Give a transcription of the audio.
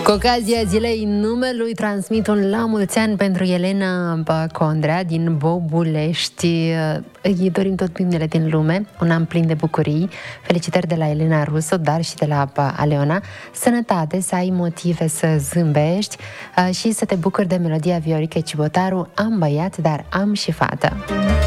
Cu ocazia zilei numelui, transmit un la mulți ani pentru Elena Condrea din Bobulești. Îi dorim tot binele din lume, un an plin de bucurii. Felicitări de la Elena Rusu, dar și de la Aleona. Sănătate, să ai motive să zâmbești și să te bucuri de melodia Viorica Cibotaru. Am băiat, dar am și fată.